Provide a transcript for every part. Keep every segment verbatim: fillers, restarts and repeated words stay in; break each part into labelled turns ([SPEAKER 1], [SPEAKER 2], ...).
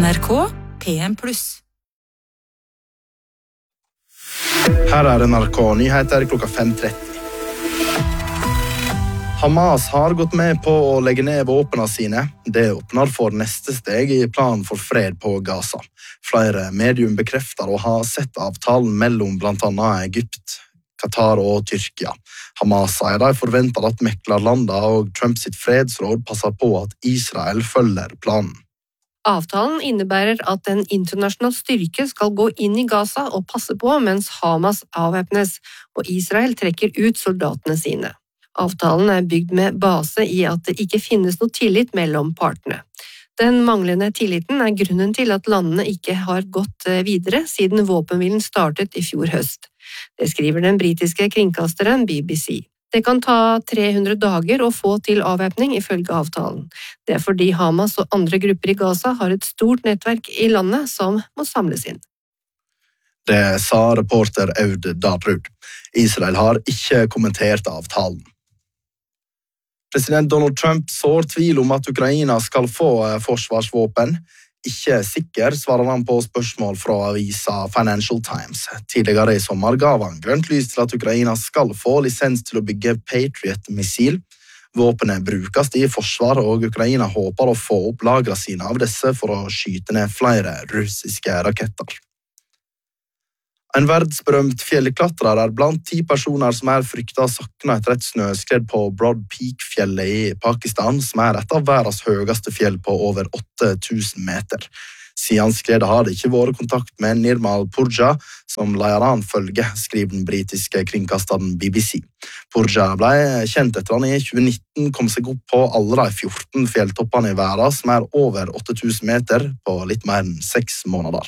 [SPEAKER 1] N R K P M pluss.
[SPEAKER 2] Her er N R K-nyheter klokka fem tretti. Hamas har gått med på å legge ned våpnene sine. Det åpner for neste steg i planen for fred på Gaza. Flere medium bekrefter å ha sett avtalen mellom blant annet Egypt, Qatar og Tyrkia. Hamas sier de forventer at meklerlandene og Trump sitt fredsråd passer på at Israel følger planen.
[SPEAKER 3] Avtalen innebærer at en internasjonal styrke skal gå inn i Gaza og passe på mens Hamas avvæpnes, og Israel trekker ut soldatene sine. Avtalen er bygd med base i at det ikke finnes noe tillit mellom partene. Den manglende tilliten er grunnen til at landene ikke har gått videre siden våpenhvilen startet i fjor høst. Det skriver den britiske kringkasteren B B C. Det kan ta tre hundre dager å få til avvæpning ifølge avtalen. Det er fordi Hamas og andre grupper i Gaza har et stort nettverk i landet som må samles inn.
[SPEAKER 2] Det sa reporter Aud Darrud. Israel har ikke kommentert avtalen. President Donald Trump sår tvil om at Ukraina skal få forsvarsvåpen. Ikke sikker, svarer han på spørsmål fra avisa Financial Times. Tidligere i sommer gav han grønt lys til at Ukraina skal få lisens til å bygge Patriot-missil. Våpenet brukes i forsvar, og Ukraina håper å få opp lagrene sine av disse for å skyte ned flere russiske raketter. En verdensberømt fjellklatrer er blant ti personer som er fryktet saknet etter et snøskred på Broad Peak-fjellet i Pakistan, som er et av verdens høyeste fjell på over åtte tusen meter. Siden skredet har det ikke vært kontakt med Nirmal Purja, som leder an følge, skriver den britiske kringkasteren B B C. Purja ble kjent etter han i tjue nitten kom seg opp på alle de fjorten fjelltoppene i verden, som er over åtte tusen meter på litt mer enn seks måneder.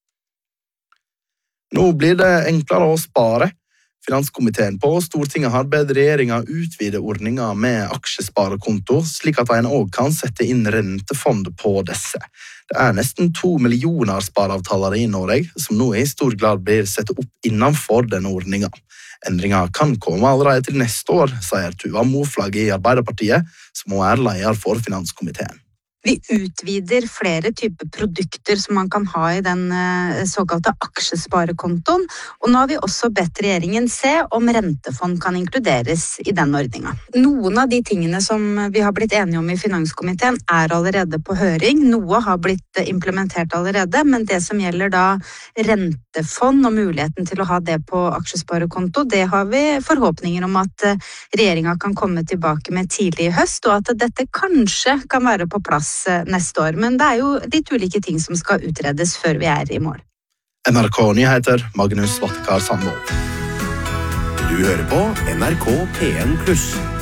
[SPEAKER 2] Nå blir det enklere å spare. Finanskomiteen på Stortinget har bedt regjeringen utvide ordningen med aksjesparekonto, slik at en også kan sette inn rentefond på disse. Det er nesten to millioner spareavtalere i Norge, som nå i stor grad blir sett opp innenfor denne ordningen. Endringen kan komme allerede til neste år, sier Tuva Moflag i Arbeiderpartiet, som også er leder for Finanskomiteen.
[SPEAKER 4] Vi utvider flere typer produkter som man kan ha i den såkalte aksjesparekontoen, og nå har vi også bedt regjeringen se om rentefond kan inkluderes i den ordningen. Noen av de tingene som vi har blitt enige om i Finanskomiteen er allerede på høring, noe har blitt implementert allerede, men det som gjelder da rentefond og muligheten til å ha det på aksjesparekonto, det har vi forhåpninger om at regjeringen kan komme tilbake med tidlig i høst, og at dette kanskje kan være på plass neste år, men det er jo litt ulike ting som skal utredes før vi er i mål.
[SPEAKER 2] N R K-nyheter, Magnus Vattekar Sandvold.
[SPEAKER 5] Du hører på N R K P M pluss.